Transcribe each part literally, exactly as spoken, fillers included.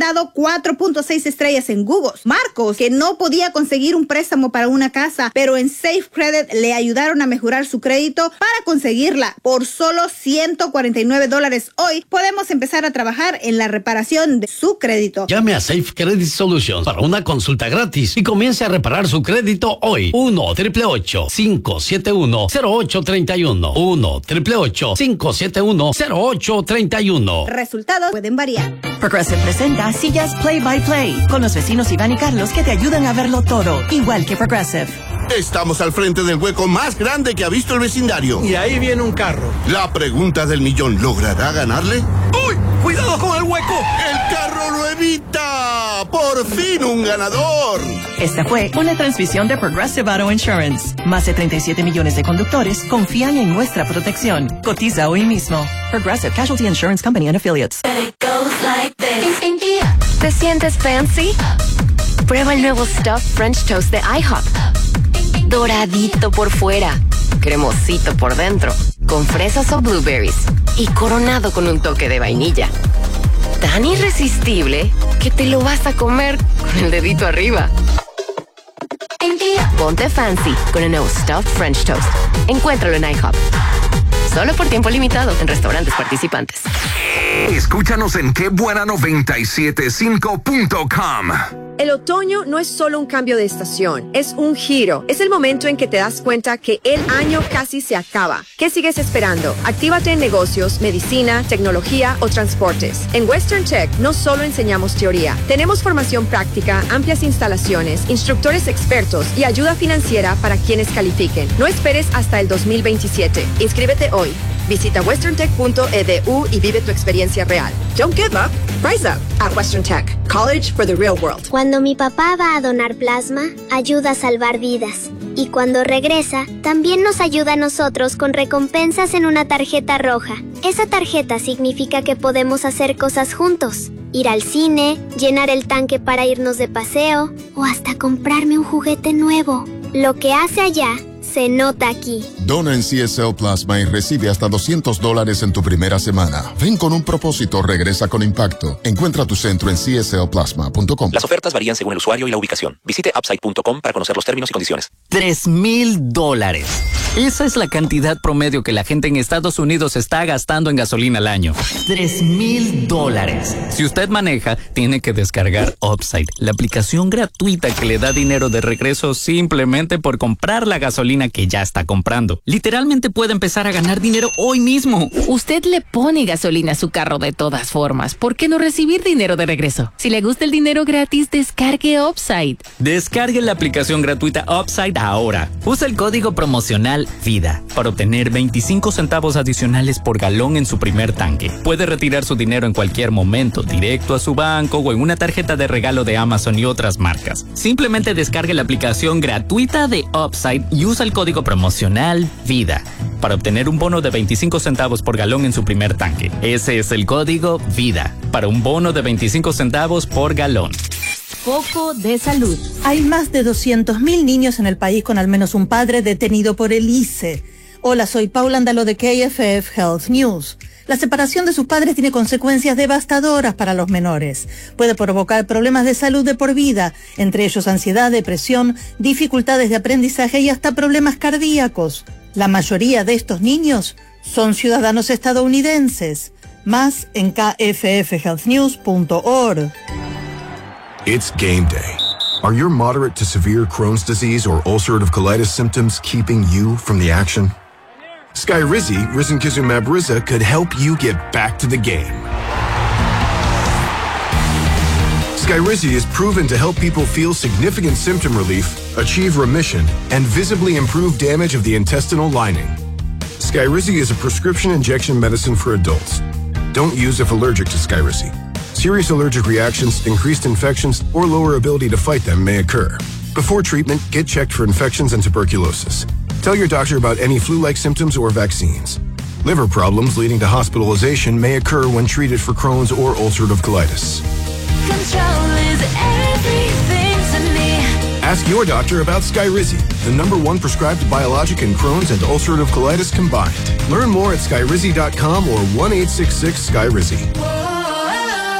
dado cuatro punto seis estrellas en Google. Marcos, que no podía conseguir un préstamo para una casa, pero en Safe Credit le ayudaron a mejorar su crédito para conseguirla. Por solo ciento cuarenta y nueve dólares hoy, podemos empezar a trabajar en la reparación de su crédito. Llame a Safe Credit Solutions para una consulta gratis y comience a reparar su crédito hoy. uno, ocho ocho ocho, cinco siete uno, cero ocho tres uno. uno, ocho ocho ocho, cinco siete uno, cero ocho tres uno. Resultados pueden variar. Progressive presenta Sillas Play by Play con los vecinos Iván y Carlos que te ayudan a verlo todo, igual que Progressive. Estamos al frente del hueco más grande que ha visto el vecindario. Y ahí viene un carro. La pregunta del millón, ¿logrará ganarle? ¡Uy! ¡Cuidado con el hueco! ¡El carro lo evita! ¡Por fin un ganador! Esta fue una transmisión de Progressive Auto Insurance. Más de treinta y siete millones de conductores confían en nuestra protección. Cotiza hoy mismo. Progressive Casualty Insurance Company and Affiliates. ¿Te sientes fancy? Prueba el nuevo Stuffed French Toast de IHOP. Doradito por fuera, cremosito por dentro, con fresas o blueberries y coronado con un toque de vainilla. Tan irresistible que te lo vas a comer con el dedito arriba. Ponte fancy con el nuevo Stuffed French Toast. Encuéntralo en IHOP. Solo por tiempo limitado en restaurantes participantes. Escúchanos en qué buena noventa y siete punto cinco punto com. El otoño no es solo un cambio de estación, es un giro. Es el momento en que te das cuenta que el año casi se acaba. ¿Qué sigues esperando? Actívate en negocios, medicina, tecnología o transportes. En Western Tech no solo enseñamos teoría, tenemos formación práctica, amplias instalaciones, instructores expertos y ayuda financiera para quienes califiquen. No esperes hasta el dos mil veintisiete. Inscríbete hoy. Visita western tech punto e d u y vive tu experiencia real. Don't give up. Rise up at Western Tech. College for the real world. Cuando mi papá va a donar plasma, ayuda a salvar vidas. Y cuando regresa, también nos ayuda a nosotros con recompensas en una tarjeta roja. Esa tarjeta significa que podemos hacer cosas juntos. Ir al cine, llenar el tanque para irnos de paseo o hasta comprarme un juguete nuevo. Lo que hace allá se nota aquí. Dona en C S L Plasma y recibe hasta doscientos dólares en tu primera semana. Ven con un propósito, regresa con impacto. Encuentra tu centro en c s l plasma punto com. Las ofertas varían según el usuario y la ubicación. Visite upside punto com para conocer los términos y condiciones. Tres mil dólares. Esa es la cantidad promedio que la gente en Estados Unidos está gastando en gasolina al año. Tres mil dólares. Si usted maneja, tiene que descargar Upside, la aplicación gratuita que le da dinero de regreso simplemente por comprar la gasolina que ya está comprando. Literalmente puede empezar a ganar dinero hoy mismo. Usted le pone gasolina a su carro de todas formas. ¿Por qué no recibir dinero de regreso? Si le gusta el dinero gratis, descargue Upside. Descargue la aplicación gratuita Upside ahora. Usa el código promocional VIDA para obtener veinticinco centavos adicionales por galón en su primer tanque. Puede retirar su dinero en cualquier momento, directo a su banco o en una tarjeta de regalo de Amazon y otras marcas. Simplemente descargue la aplicación gratuita de Upside y usa el código promocional VIDA para obtener un bono de veinticinco centavos por galón en su primer tanque. Ese es el código VIDA para un bono de veinticinco centavos por galón. Foco de salud. Hay más de doscientos mil niños en el país con al menos un padre detenido por el I C E. Hola, soy Paula Andalo de K F F Health News. La separación de sus padres tiene consecuencias devastadoras para los menores. Puede provocar problemas de salud de por vida, entre ellos ansiedad, depresión, dificultades de aprendizaje y hasta problemas cardíacos. La mayoría de estos niños son ciudadanos estadounidenses. Más en k f f health news punto org. It's game day. Are your moderate to severe Crohn's disease or ulcerative colitis symptoms keeping you from the action? Skyrizi, risankizumab Riza, could help you get back to the game. Skyrizi is proven to help people feel significant symptom relief, achieve remission, and visibly improve damage of the intestinal lining. Skyrizi is a prescription injection medicine for adults. Don't use if allergic to Skyrizi. Serious allergic reactions, increased infections, or lower ability to fight them may occur. Before treatment, get checked for infections and tuberculosis. Tell your doctor about any flu-like symptoms or vaccines. Liver problems leading to hospitalization may occur when treated for Crohn's or ulcerative colitis. Control is everything to me. Ask your doctor about Skyrizi, the number one prescribed biologic in Crohn's and ulcerative colitis combined. Learn more at skyrizi dot com or one eight six six Skyrizi. Whoa.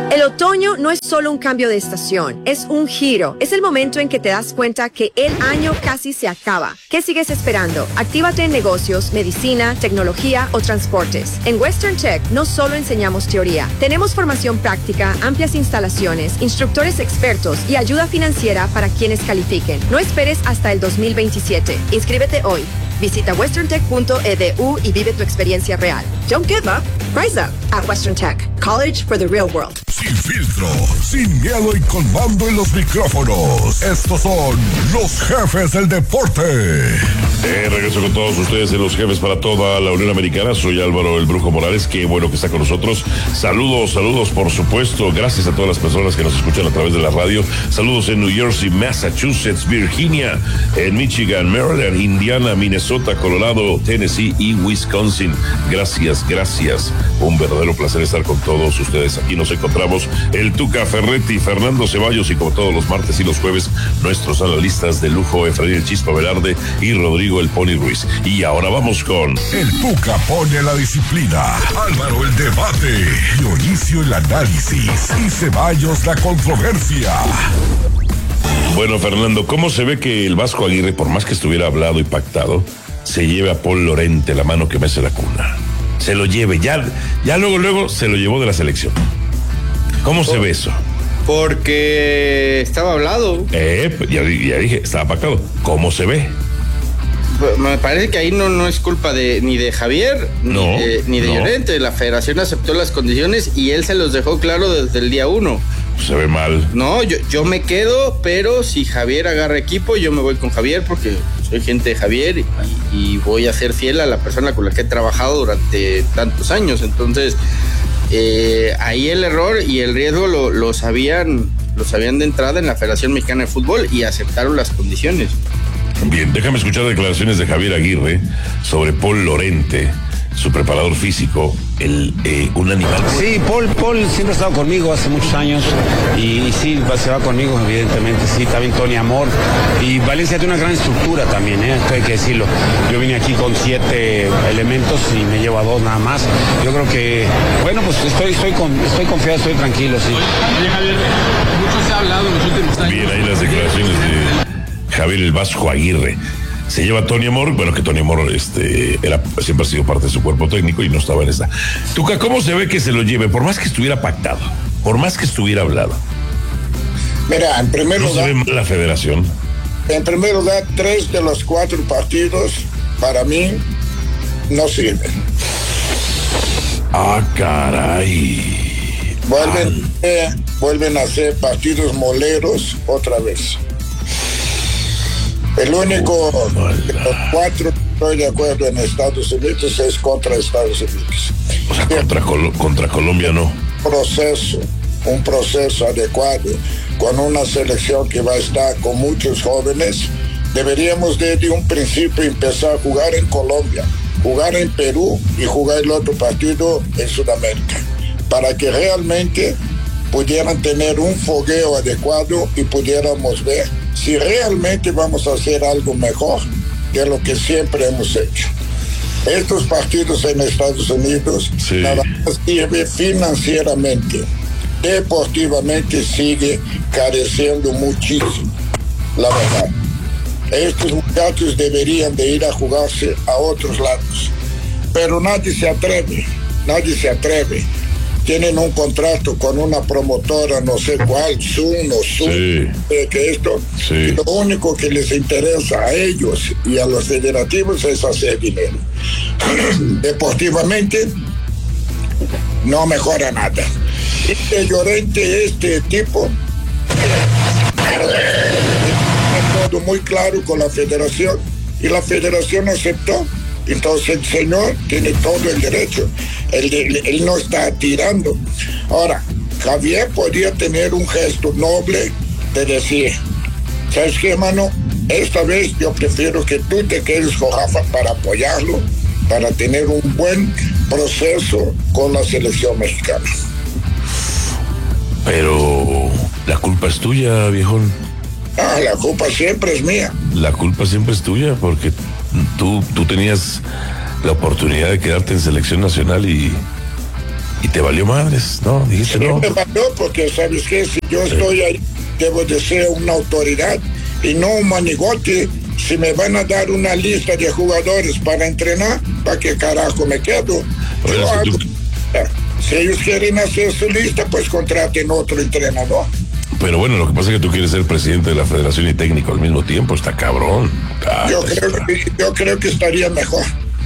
El otoño no es solo un cambio de estación, es un giro. Es el momento en que te das cuenta que el año casi se acaba. ¿Qué sigues esperando? Actívate en negocios, medicina, tecnología o transportes. En Western Tech no solo enseñamos teoría, tenemos formación práctica, amplias instalaciones, instructores expertos y ayuda financiera para quienes califiquen. No esperes hasta el dos mil veintisiete. Inscríbete hoy. Visita western tech punto e d u y vive tu experiencia real. Don't give up. Rise up at Western Tech. College for the real world. Sin filtro, sin miedo y con mando en los micrófonos. Estos son los jefes del deporte. Eh, regreso con todos ustedes en los jefes para toda la Unión Americana. Soy Álvaro el Brujo Morales. Qué bueno que está con nosotros. Saludos, saludos, por supuesto. Gracias a todas las personas que nos escuchan a través de la radio. Saludos en New Jersey, Massachusetts, Virginia, en Michigan, Maryland, Indiana, Minnesota, Colorado, Tennessee y Wisconsin. Gracias, gracias. Un verdadero placer estar con todos ustedes. Aquí nos encontramos el Tuca Ferretti, Fernando Ceballos y como todos los martes y los jueves, nuestros analistas de lujo, Efraín el Chispa Velarde y Rodrigo el Pony Ruiz. Y ahora vamos con... El Tuca pone la disciplina, Álvaro el debate, Dionisio el análisis y Ceballos la controversia. Bueno, Fernando, ¿cómo se ve que el Vasco Aguirre, por más que estuviera hablado y pactado, se lleve a Paul Lorente la mano que mece la cuna? Se lo lleve, ya, ya luego, luego se lo llevó de la selección. ¿Cómo se ve eso? Porque estaba hablado. Eh, ya, ya dije, estaba pactado. ¿Cómo se ve? Me parece que ahí no, no es culpa de ni de Javier, no, ni de, ni de no. Llorente. La federación aceptó las condiciones y él se los dejó claro desde el día uno. Se ve mal. No, yo, yo me quedo, pero si Javier agarra equipo, yo me voy con Javier porque soy gente de Javier y, y voy a ser fiel a la persona con la que he trabajado durante tantos años. Entonces, eh, ahí el error y el riesgo lo, lo sabían, lo sabían de entrada en la Federación Mexicana de Fútbol y aceptaron las condiciones. Bien, déjame escuchar declaraciones de Javier Aguirre sobre Paul Lorente, su preparador físico, el, eh, un animal. Sí, Paul, Paul siempre ha estado conmigo hace muchos años y, y sí, va, se va conmigo, evidentemente, sí, también Tony Amor. Y Valencia tiene una gran estructura también, ¿eh? Esto hay que decirlo. Yo vine aquí con siete elementos y me llevo a dos nada más. Yo creo que, bueno, pues estoy, estoy, con, estoy confiado, estoy tranquilo, sí. Oye, Javier, mucho se ha hablado en los últimos años. Bien, ahí las declaraciones de Javier el Vasco Aguirre. Se lleva a Tony Amor, bueno, que Tony Amor este, era, siempre ha sido parte de su cuerpo técnico y no estaba en esta. Tuca, ¿cómo se ve que se lo lleve? Por más que estuviera pactado, por más que estuviera hablado. Mira, en primer ¿No lugar... se ve mal la federación? En primer lugar, tres de los cuatro partidos, para mí, no sirven. Ah, caray. Vuelven, ah. eh, vuelven a ser partidos moleros otra vez. El único oh, de los cuatro que estoy de acuerdo en Estados Unidos es contra Estados Unidos. O sea, contra, Col- contra Colombia no. Proceso, un proceso adecuado, con una selección que va a estar con muchos jóvenes. Deberíamos desde un principio empezar a jugar en Colombia, jugar en Perú y jugar el otro partido en Sudamérica, para que realmente pudieran tener un fogueo adecuado y pudiéramos ver si realmente vamos a hacer algo mejor de lo que siempre hemos hecho. Estos partidos en Estados Unidos sí. nada más sirve financieramente, deportivamente sigue careciendo muchísimo, la verdad. Estos muchachos deberían de ir a jugarse a otros lados, pero nadie se atreve, nadie se atreve. Tienen un contrato con una promotora, no sé cuál, Zoom o Zoom, sí. eh, que esto, sí. y lo único que les interesa a ellos y a los federativos es hacer dinero. Deportivamente, no mejora nada. Este Llorente, este tipo, es todo muy claro con la federación y la federación aceptó. Entonces el señor tiene todo el derecho. Él, él, él no está tirando. Ahora, Javier podría tener un gesto noble de decir, ¿sabes qué, hermano? Esta vez yo prefiero que tú te quedes con Rafa para apoyarlo, para tener un buen proceso con la selección mexicana. Pero la culpa es tuya, viejón. Ah, la culpa siempre es mía. La culpa siempre es tuya porque tú, tú tenías la oportunidad de quedarte en selección nacional y y te valió madres, ¿no? Dijiste Sí, no. me valió porque, ¿sabes qué? Si yo estoy ahí, debo de ser una autoridad y no un manigote. Si me van a dar una lista de jugadores para entrenar, ¿para qué carajo me quedo? Yo hago- Si ellos quieren hacer su lista, pues contraten otro entrenador. Pero bueno, lo que pasa es que tú quieres ser presidente de la federación y técnico al mismo tiempo, está cabrón. Ah, Yo está- creo, que, yo creo que estaría mejor.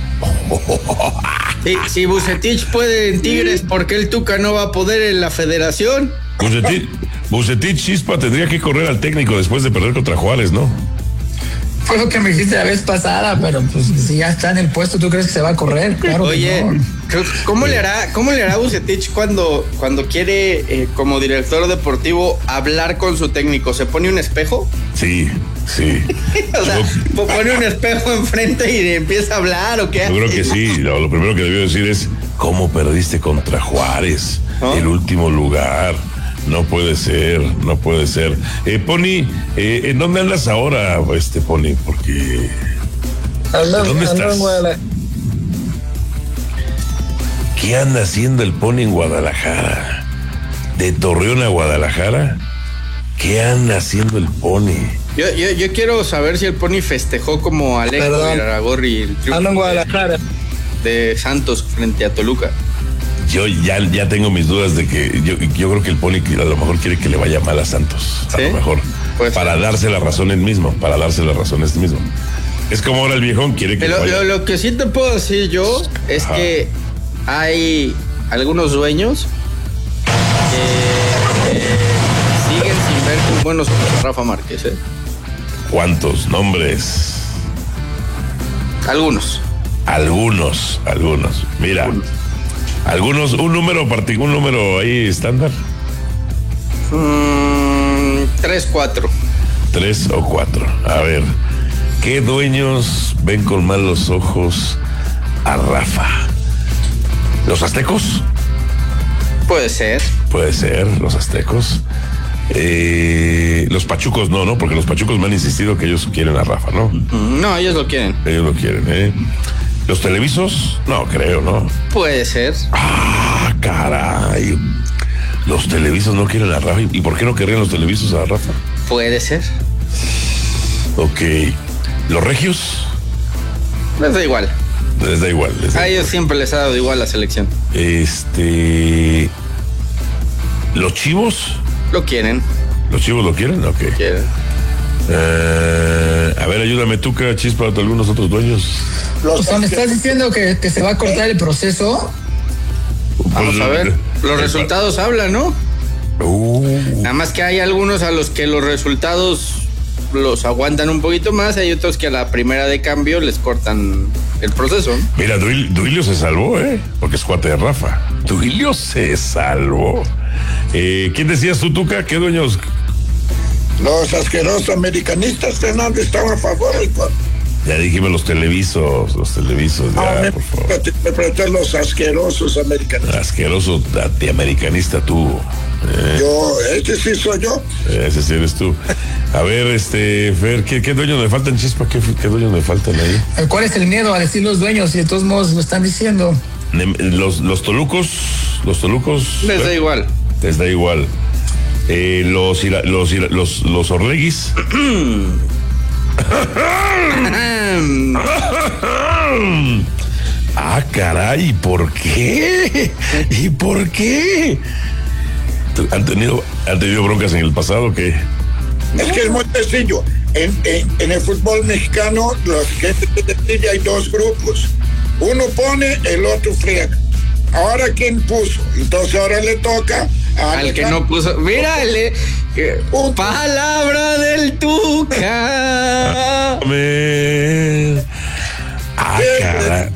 Sí, si Bucetich puede en Tigres, ¿por qué el Tuca no va a poder en la federación? Bucetich, Bucetich Chispa tendría que correr al técnico después de perder contra Juárez, ¿no? Fue lo que me dijiste la vez pasada, pero pues si ya está en el puesto, ¿tú crees que se va a correr? Claro que Oye, no. ¿cómo le hará, cómo le hará Bucetich cuando, cuando quiere, eh, como director deportivo, hablar con su técnico? ¿Se pone un espejo? Sí, sí. O sea, pone un espejo enfrente y empieza a hablar, ¿o qué? Yo creo que sí. Lo, lo primero que debió decir es ¿cómo perdiste contra Juárez? El último lugar. No puede ser, no puede ser. Eh, Pony, eh, ¿en dónde andas ahora, este Pony? Porque Ando- ¿dónde ando estás? en Guadalajara. ¿qué anda haciendo el Pony en Guadalajara? ¿De Torreón a Guadalajara? ¿Qué anda haciendo el Pony? Yo, yo, yo quiero saber si el Pony festejó como Alejo Perdón. Iraragorri el triunfo Ando en Guadalajara. de Santos frente a Toluca. Yo ya, ya tengo mis dudas de que yo, yo creo que el Pony a lo mejor quiere que le vaya mal a Santos. A ¿Sí? lo mejor. Para darse la razón él mismo. Para darse la razón él mismo. Es como ahora el viejón quiere que le Lo, vaya. lo, lo que sí te puedo decir yo es Ajá. que hay algunos dueños que eh, siguen sin ver con buenos ojos a Rafa Márquez, ¿eh? ¿Cuántos nombres? Algunos. Algunos, algunos. Mira, algunos, un número particular, un número ahí estándar. Mm, tres, cuatro. Tres o cuatro. A ver, ¿qué dueños ven con malos ojos a Rafa? ¿Los aztecos? Puede ser. Puede ser, los aztecos. Eh, los pachucos no, ¿no? Porque los pachucos me han insistido que ellos quieren a Rafa, ¿no? Mm, No, ellos lo quieren. Ellos lo quieren, ¿eh? ¿Los televisos? No, creo, ¿no? Puede ser. Ah, caray. Los televisos no quieren a Rafa. ¿Y por qué no querrían los televisos a Rafa? Puede ser. Ok. ¿Los regios? Les da igual. Les da igual. Les da A ellos siempre les ha dado igual la selección. Este. ¿Los chivos? Lo quieren. ¿Los chivos lo quieren? Ok. Quieren. Eh, a ver, ayúdame tú, que Chispa, de algunos otros dueños. O sea, ¿me estás diciendo que, que se va a cortar el proceso? Vamos a ver. Los resultados hablan, ¿no? Uh. Nada más que hay algunos a los que los resultados los aguantan un poquito más, hay otros que a la primera de cambio les cortan el proceso. Mira, Duil- Duilio se salvó, ¿eh? Porque es cuate de Rafa. Duilio se salvó. Eh, ¿Quién decías tú, Tuca? ¿Qué dueños? Los asquerosos americanistas, Fernando, están a favor. Hijo. Ya dijimos los televisos, los televisos, ya, Ah, me, por favor. me pregunté los asquerosos americanistas. Asqueroso antiamericanista tú. Eh, Yo, este sí soy yo. Ese sí eres tú. A ver, este, Fer, ¿qué, qué dueños me faltan, Chispa? ¿Qué, qué dueños me faltan ahí? ¿Cuál es el miedo a decir los dueños? Y de todos modos lo están diciendo. Nem- Los, los tolucos, los tolucos. Les da Fer, igual. Les da igual. Eh, los, ira- los, ira- los, los orleguis. Ah, caray, ¿y por qué? ¿Y por qué? ¿Han tenido, han tenido broncas en el pasado que Es que es muy sencillo. En, en, en el fútbol mexicano, los gente que decide hay dos grupos. Uno pone, el otro friega. Ahora, ¿quién puso? Entonces ahora le toca a Al que no puso. Mira, le, eh, palabra del Tuca. Amén. Ah, caray.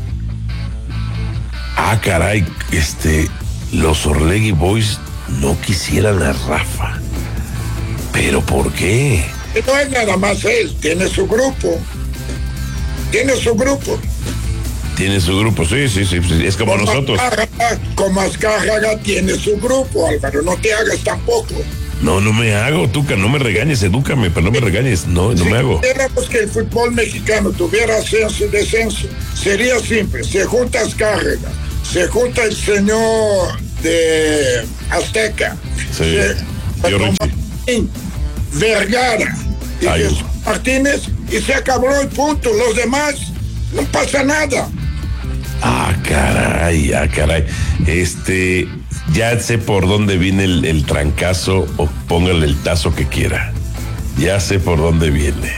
Ah, caray, este, los Orlegui Boys no quisieran a Rafa. ¿Pero por qué? No es nada más él, tiene su grupo. Tiene su grupo. Tiene su grupo, sí, sí, sí, sí, es como nosotros. Azcárraga, como Azcárraga tiene su grupo, Álvaro, no te hagas tampoco. No, no me hago, Tuca, no me regañes, edúcame, pero no me regañes, no, no si me hago. quisiéramos que el fútbol mexicano tuviera ascenso y descenso, sería simple, se junta Azcárraga, se junta el señor de Azteca. Sí, tío Richie. Vergara y Ay. Jesús Martínez, y se acabó el punto. Los demás, no pasa nada. Ah, caray, ah, caray. Este, ya sé por dónde viene el, el trancazo, o póngale el tazo que quiera. Ya sé por dónde viene.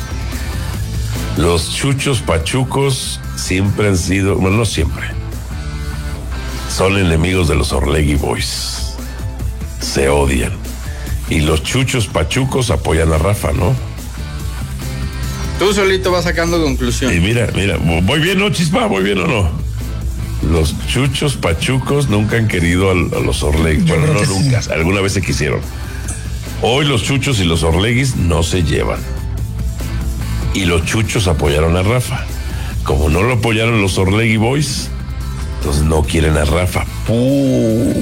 Los chuchos pachucos siempre han sido, bueno, no siempre, son enemigos de los Orlegui Boys. Se odian. Y los chuchos pachucos apoyan a Rafa, ¿no? Tú solito vas sacando conclusión. Y mira, mira, ¿voy bien, no, Chispa? ¿Voy bien o no? Los chuchos pachucos nunca han querido a, a los Orlegui. Bueno, no nunca, sí. Alguna vez se quisieron. Hoy los chuchos y los Orleguis no se llevan. Y los chuchos apoyaron a Rafa. Como no lo apoyaron los Orlegui Boys, entonces no quieren a Rafa. Puh.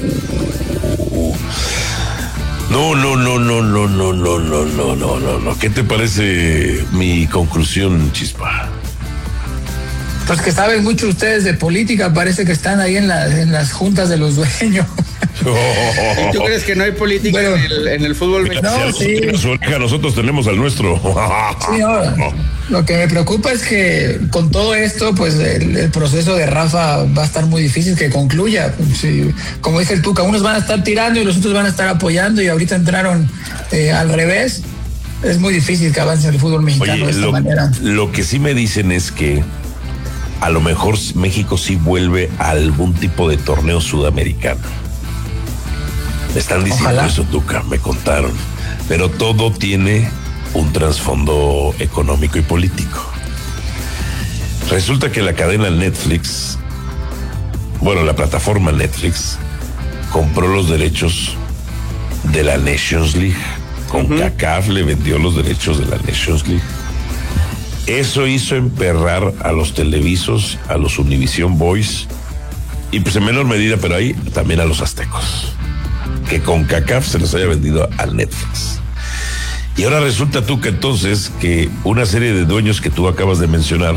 No, no, no, no, no, no, no, no, no, no, no, no. ¿Qué te parece mi conclusión, Chispa? Pues que saben mucho ustedes de política, parece que están ahí en, la, en las juntas de los dueños. ¿Y tú crees que no hay política bueno, en, el, en el fútbol mexicano? No, sí. Nosotros tenemos al nuestro. Sí, ahora, lo que me preocupa es que con todo esto, pues el, el proceso de Rafa va a estar muy difícil que concluya. Sí, como dice el Tuca, unos van a estar tirando y los otros van a estar apoyando, y ahorita entraron eh, al revés. Es muy difícil que avance el fútbol mexicano. Oye, de esta lo, manera. Lo que sí me dicen es que a lo mejor México sí vuelve a algún tipo de torneo sudamericano. Me están diciendo Ojalá. Eso, Tuca, me contaron. Pero todo tiene un trasfondo económico y político. Resulta que la cadena Netflix, bueno, la plataforma Netflix, compró los derechos de la Nations League. CONCACAF uh-huh. le vendió los derechos de la Nations League. Eso hizo emperrar a los televisos, a los Univision Boys, y pues en menor medida, pero ahí también a los aztecos. Que CONCACAF se los haya vendido a Netflix. Y ahora resulta tú que entonces que una serie de dueños que tú acabas de mencionar,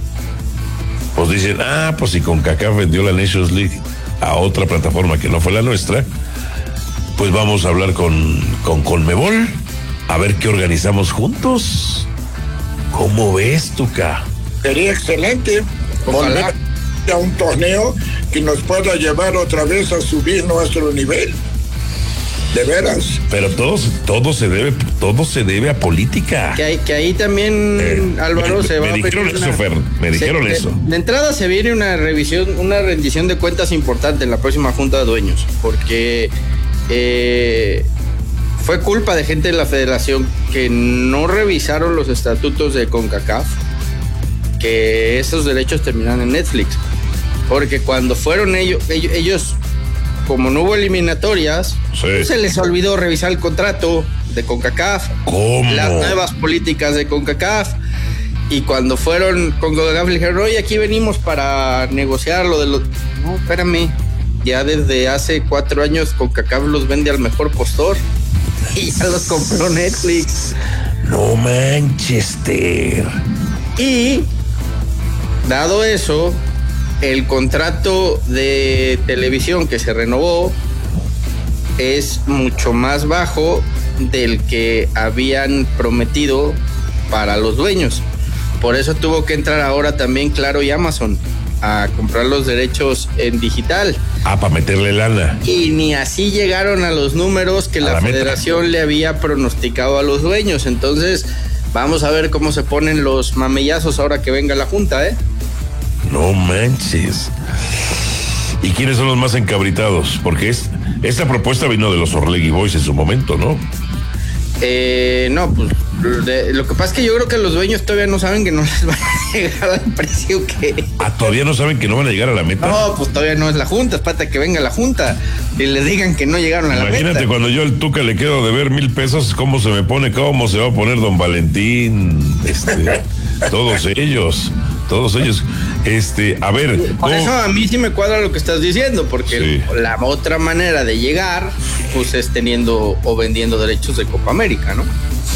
pues dicen, ah, pues si CONCACAF vendió la Nations League a otra plataforma que no fue la nuestra, pues vamos a hablar con, con Conmebol, a ver qué organizamos juntos. ¿Cómo ves, Tuca? Sería excelente. Ojalá a un torneo que nos pueda llevar otra vez a subir nuestro nivel. De veras. Pero todo, todo se debe, todo se debe a política. Que, hay, que ahí también, eh, Álvaro, me, se me va dijeron a pedir eso, una, Fer, me dijeron se, eso. De, de entrada se viene una revisión, una rendición de cuentas importante en la próxima Junta de Dueños, porque eh, fue culpa de gente de la federación que no revisaron los estatutos de CONCACAF, que esos derechos terminan en Netflix. Porque cuando fueron ellos, ellos, ellos como no hubo eliminatorias, sí. se les olvidó revisar el contrato de CONCACAF, ¿Cómo? Las nuevas políticas de CONCACAF. Y cuando fueron con CONCACAF le dijeron, oye, aquí venimos para negociar lo de los... No, espérame, ya desde hace cuatro años CONCACAF los vende al mejor postor y ya los compró Netflix. No Manchester. Y dado eso, el contrato de televisión que se renovó es mucho más bajo del que habían prometido para los dueños. Por eso tuvo que entrar ahora también Claro y Amazon a comprar los derechos en digital. Ah, para meterle lana. Y ni así llegaron a los números que la, la federación le había pronosticado a los dueños. Entonces, vamos a ver cómo se ponen los mamellazos ahora que venga la junta, ¿eh? No manches. ¿Y quiénes son los más encabritados? Porque es, esta propuesta vino de los Orlegui Boys en su momento, ¿no? Eh, no, pues de, lo que pasa es que yo creo que los dueños todavía no saben que no les van a llegar al precio que... Ah, ¿todavía no saben que no van a llegar a la meta? No, pues todavía no es la junta, es para que venga la junta y les digan que no llegaron a la Imagínate meta. Imagínate cuando yo al Tuca le quedo de ver mil pesos, cómo se me pone, cómo se va a poner Don Valentín, este, todos ellos, todos ellos, este, a ver. Por eso a mí sí me cuadra lo que estás diciendo, porque sí. la otra manera de llegar, pues es teniendo o vendiendo derechos de Copa América, ¿no?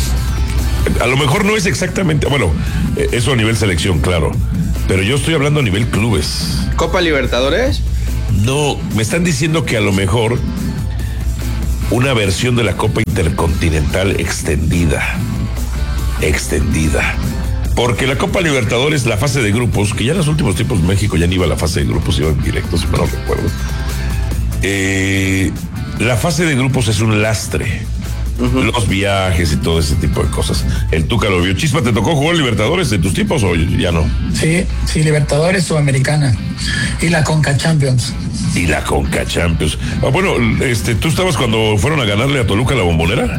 A lo mejor no es exactamente, bueno, eso a nivel selección, claro, pero yo estoy hablando a nivel clubes. ¿Copa Libertadores? No, me están diciendo que a lo mejor una versión de la Copa Intercontinental extendida. Extendida. Porque la Copa Libertadores, la fase de grupos, que ya en los últimos tiempos México ya ni iba a la fase de grupos, iba en directo, si me no recuerdo. Eh, la fase de grupos es un lastre. Uh-huh. Los viajes y todo ese tipo de cosas. El Tuca lo vio. Chispa, ¿te tocó jugar Libertadores de tus tiempos o ya no? Sí, sí, Libertadores Sudamericana y la Conca Champions. Y la Conca Champions. Ah, bueno, este, ¿tú estabas cuando fueron a ganarle a Toluca la Bombonera?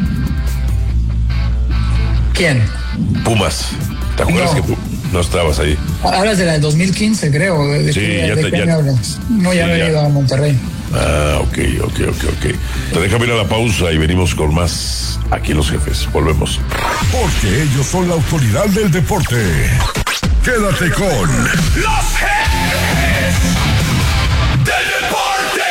¿Quién? Pumas. ¿Te acuerdas no. que no estabas ahí? Hablas de la del dos mil quince, creo. ¿De sí, qué, ya de te, qué ya, me hablas? No, ya sí, me he ya. ido a Monterrey. Ah, ok, ok, ok, ok. Te déjame ir a la pausa y venimos con más aquí Los Jefes. Volvemos. Porque ellos son la autoridad del deporte. Quédate con Los Jefes del Deporte.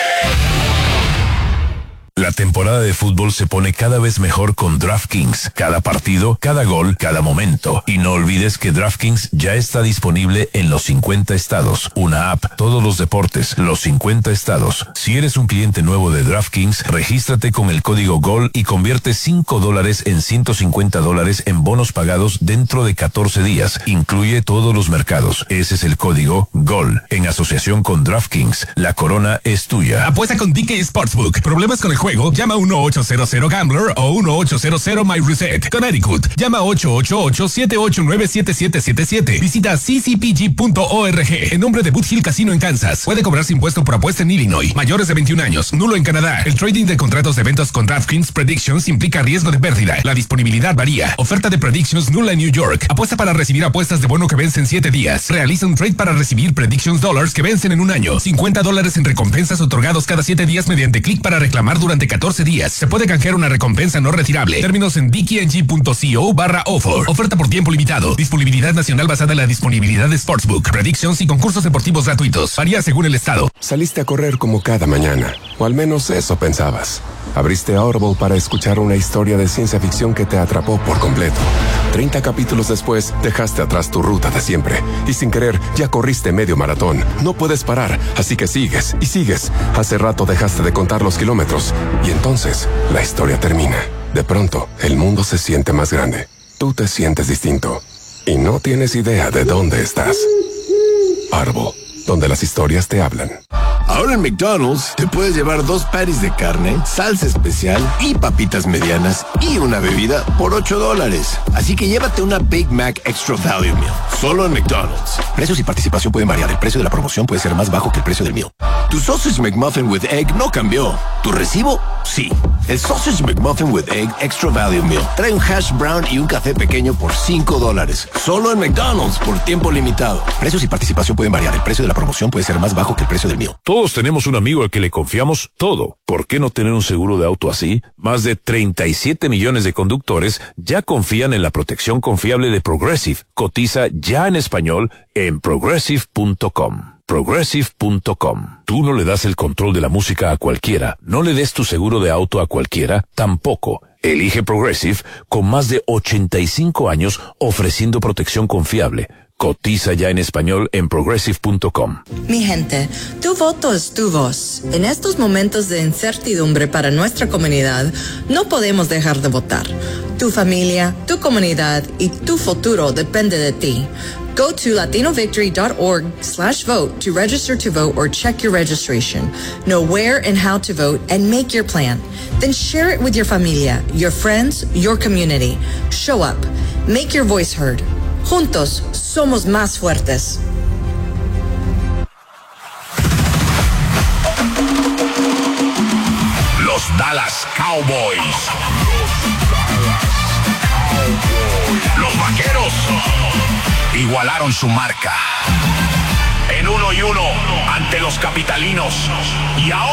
La temporada de fútbol se pone cada vez mejor con DraftKings. Cada partido, cada gol, cada momento. Y no olvides que DraftKings ya está disponible en los cincuenta estados. Una app, todos los deportes, los cincuenta estados. Si eres un cliente nuevo de DraftKings, regístrate con el código GOL y convierte cinco dólares en ciento cincuenta dólares en bonos pagados dentro de catorce días. Incluye todos los mercados. Ese es el código GOL. En asociación con DraftKings, la corona es tuya. Apuesta con D K Sportsbook. ¿Problemas con el juego? Llama uno ocho cero cero Gambler o uno ocho cero cero My Reset. Connecticut. Llama ocho ocho ocho, siete ocho nueve, siete siete siete siete. Visita c c p g punto org. En nombre de Boot Hill Casino en Kansas. Puede cobrarse impuesto por apuesta en Illinois. Mayores de veintiún años. Nulo en Canadá. El trading de contratos de eventos con DraftKings Predictions implica riesgo de pérdida. La disponibilidad varía. Oferta de Predictions nula en New York. Apuesta para recibir apuestas de bono que vencen siete días. Realiza un trade para recibir Predictions Dollars que vencen en un año. cincuenta dólares en recompensas otorgados cada siete días mediante clic para reclamar durante catorce días. Se puede canjear una recompensa no retirable. Términos en d k n g punto co barra offer. Oferta por tiempo limitado. Disponibilidad nacional basada en la disponibilidad de Sportsbook. Predictions y concursos deportivos gratuitos. Varía según el estado. Saliste a correr como cada mañana. O al menos eso pensabas. Abriste Audible para escuchar una historia de ciencia ficción que te atrapó por completo. treinta capítulos después, dejaste atrás tu ruta de siempre. Y sin querer, ya corriste medio maratón. No puedes parar, así que sigues y sigues. Hace rato dejaste de contar los kilómetros. Y entonces, la historia termina. De pronto, el mundo se siente más grande. Tú te sientes distinto. Y no tienes idea de dónde estás. Audible, donde las historias te hablan. Ahora en McDonald's te puedes llevar dos patties de carne, salsa especial y papitas medianas y una bebida por ocho dólares. Así que llévate una Big Mac Extra Value Meal. Solo en McDonald's. Precios y participación pueden variar. El precio de la promoción puede ser más bajo que el precio del meal. Tu Sausage McMuffin with Egg no cambió. ¿Tu recibo? Sí. El Sausage McMuffin with Egg Extra Value Meal trae un hash brown y un café pequeño por cinco dólares. Solo en McDonald's por tiempo limitado. Precios y participación pueden variar. El precio de la promoción puede ser más bajo que el precio del meal. Todos tenemos un amigo al que le confiamos todo. ¿Por qué no tener un seguro de auto así? Más de treinta y siete millones de conductores ya confían en la protección confiable de Progressive. Cotiza ya en español en progressive punto com. progressive punto com. Tú no le das el control de la música a cualquiera. No le des tu seguro de auto a cualquiera, tampoco. Elige Progressive con más de ochenta y cinco años ofreciendo protección confiable. Cotiza ya en español en progressive punto com. Mi gente, tu voto es tu voz. En estos momentos de incertidumbre para nuestra comunidad, no podemos dejar de votar. Tu familia, tu comunidad y tu futuro depende de ti. Go to latinovictory.org slash vote to register to vote or check your registration. Know where and how to vote and make your plan. Then share it with your familia, your friends, your community. Show up. Make your voice heard. Juntos somos más fuertes. Los Dallas Cowboys. Los Vaqueros igualaron su marca en uno y uno ante los capitalinos y ahora